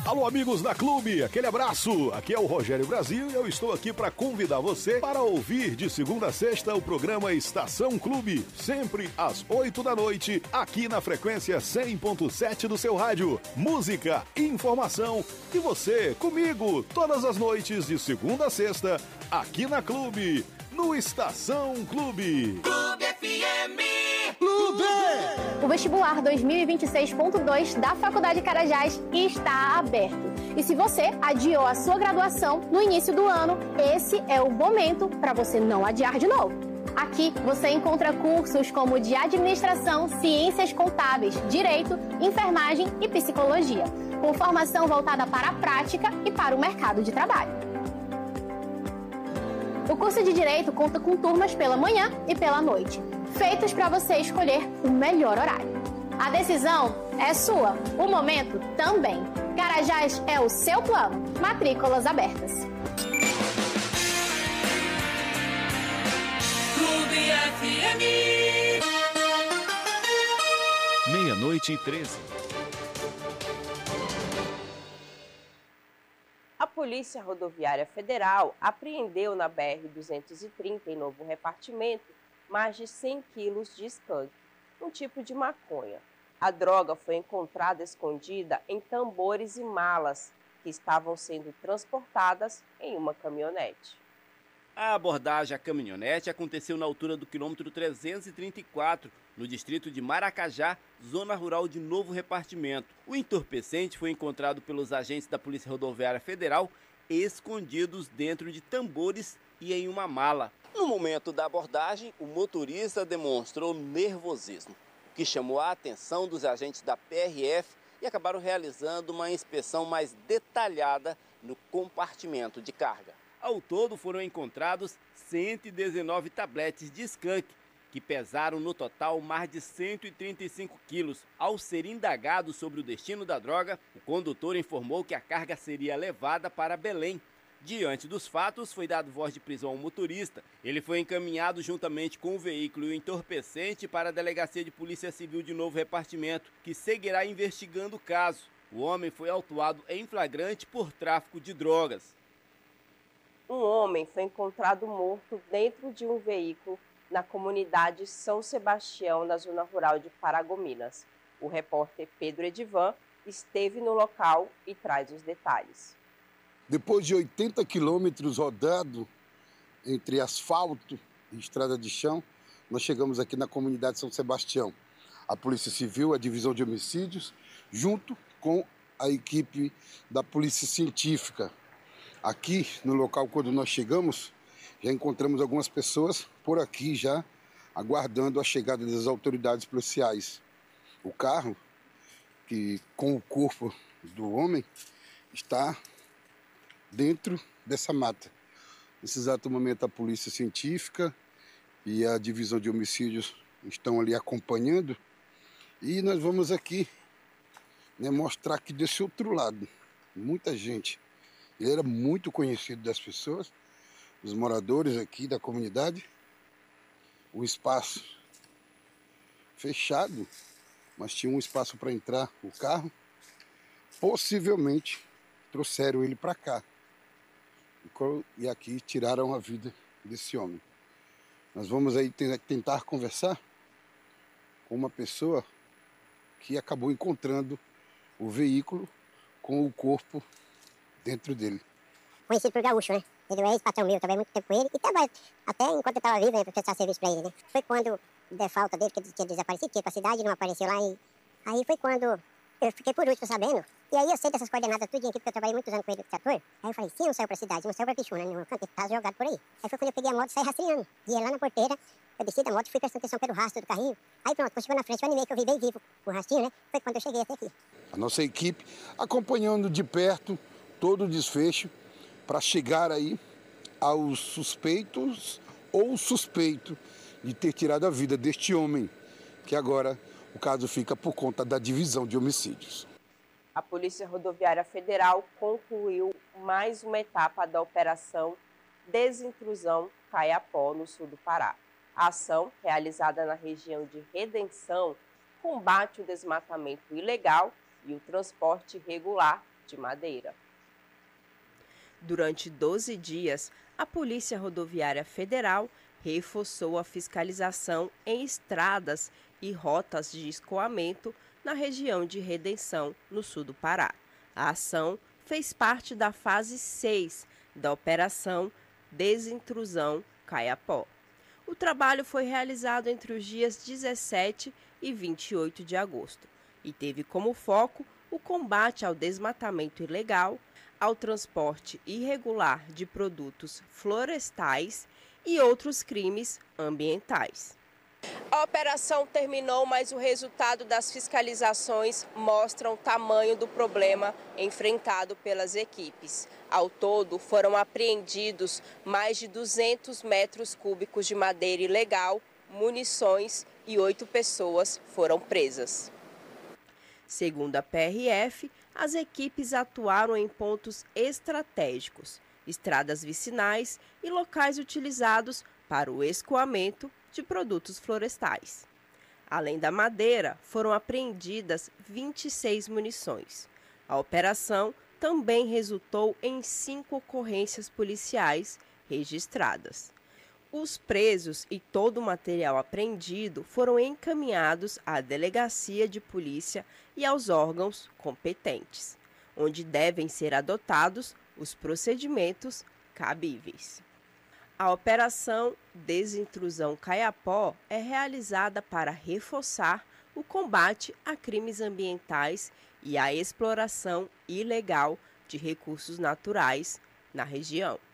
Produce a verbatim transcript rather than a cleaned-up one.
Alô, amigos da Clube, aquele abraço. Aqui é o Rogério Brasil e eu estou aqui para convidar você para ouvir de segunda a sexta o programa Estação Clube, sempre às oito da noite, aqui na frequência cem ponto sete do seu rádio. Música, informação e você comigo todas as noites de segunda a sexta, aqui na Clube, no Estação Clube. Clube F M. Clube! O vestibular dois mil e vinte e seis ponto dois da Faculdade Carajás está aberto. E se você adiou a sua graduação no início do ano, esse é o momento para você não adiar de novo. Aqui você encontra cursos como de administração, ciências contábeis, direito, enfermagem e psicologia, com formação voltada para a prática e para o mercado de trabalho. O curso de Direito conta com turmas pela manhã e pela noite, feitos para você escolher o melhor horário. A decisão é sua, o momento também. Carajás é o seu plano. Matrículas abertas. Clube F M. Meia-noite e treze. A Polícia Rodoviária Federal apreendeu na B R duzentos e trinta, em Novo Repartimento, mais de cem quilos de skunk, um tipo de maconha. A droga foi encontrada escondida em tambores e malas que estavam sendo transportadas em uma caminhonete. A abordagem à caminhonete aconteceu na altura do quilômetro trezentos e trinta e quatro, no distrito de Maracajá, zona rural de Novo Repartimento. O entorpecente foi encontrado pelos agentes da Polícia Rodoviária Federal escondidos dentro de tambores e em uma mala. No momento da abordagem, o motorista demonstrou nervosismo, o que chamou a atenção dos agentes da P R F e acabaram realizando uma inspeção mais detalhada no compartimento de carga. Ao todo foram encontrados cento e dezenove tabletes de skunk, que pesaram no total mais de cento e trinta e cinco quilos. Ao ser indagado sobre o destino da droga, o condutor informou que a carga seria levada para Belém. Diante dos fatos, foi dado voz de prisão ao motorista. Ele foi encaminhado juntamente com o veículo e o entorpecente para a Delegacia de Polícia Civil de Novo Repartimento, que seguirá investigando o caso. O homem foi autuado em flagrante por tráfico de drogas. Um homem foi encontrado morto dentro de um veículo na comunidade São Sebastião, na zona rural de Paragominas. O repórter Pedro Edivan esteve no local e traz os detalhes. Depois de oitenta quilômetros rodado entre asfalto e estrada de chão, nós chegamos aqui na comunidade São Sebastião. A Polícia Civil, a Divisão de Homicídios, junto com a equipe da Polícia Científica. Aqui no local, quando nós chegamos, já encontramos algumas pessoas por aqui já aguardando a chegada das autoridades policiais. O carro, que com o corpo do homem, está dentro dessa mata. Nesse exato momento, a Polícia Científica e a Divisão de Homicídios estão ali acompanhando. E nós vamos aqui, né, mostrar que desse outro lado, muita gente. Ele era muito conhecido das pessoas, dos moradores aqui da comunidade. O espaço fechado, mas tinha um espaço para entrar o carro. Possivelmente trouxeram ele para cá. E aqui tiraram a vida desse homem. Nós vamos aí tentar conversar com uma pessoa que acabou encontrando o veículo com o corpo dentro dele. Conhecido por gaúcho, né? Ele é ex-patrão meu, trabalhei muito tempo com ele e trabalho até enquanto eu estava vivo, né, para prestar serviço para ele, né? Foi quando, der falta dele, que ele tinha desaparecido, tinha para a cidade, não apareceu lá. E aí foi quando eu fiquei por último sabendo. E aí eu sei dessas coordenadas tudinho aqui, porque eu trabalhei muitos anos com ele, com Aí eu falei, se não saiu pra cidade, não saiu pra Pichuna, não canto, tá jogado por aí. Aí foi quando eu peguei a moto e saí rastreando. E lá na porteira, eu desci da moto e fui prestando atenção pelo rastro do carrinho. Aí pronto, quando chegou na frente, eu animei que eu vi bem vivo o rastinho, né? Foi quando eu cheguei até aqui. A nossa equipe acompanhando de perto todo o desfecho para chegar aí aos suspeitos ou suspeito de ter tirado a vida deste homem, que agora o caso fica por conta da Divisão de Homicídios. A Polícia Rodoviária Federal concluiu mais uma etapa da Operação Desintrusão Caiapó, no sul do Pará. A ação, realizada na região de Redenção, combate o desmatamento ilegal e o transporte irregular de Madeira. Durante doze dias, a Polícia Rodoviária Federal reforçou a fiscalização em estradas e rotas de escoamento na região de Redenção, no sul do Pará. A ação fez parte da fase seis da Operação Desintrusão Caiapó. O trabalho foi realizado entre os dias dezessete e vinte e oito de agosto e teve como foco o combate ao desmatamento ilegal, ao transporte irregular de produtos florestais e outros crimes ambientais. A operação terminou, mas o resultado das fiscalizações mostra o tamanho do problema enfrentado pelas equipes. Ao todo, foram apreendidos mais de duzentos metros cúbicos de madeira ilegal, munições e oito pessoas foram presas. Segundo a P R F, as equipes atuaram em pontos estratégicos, estradas vicinais e locais utilizados para o escoamento de produtos florestais. Além da madeira, foram apreendidas vinte e seis munições. A operação também resultou em cinco ocorrências policiais registradas. Os presos e todo o material apreendido foram encaminhados à Delegacia de Polícia e aos órgãos competentes, onde devem ser adotados os procedimentos cabíveis. A Operação Desintrusão Caiapó é realizada para reforçar o combate a crimes ambientais e a exploração ilegal de recursos naturais na região.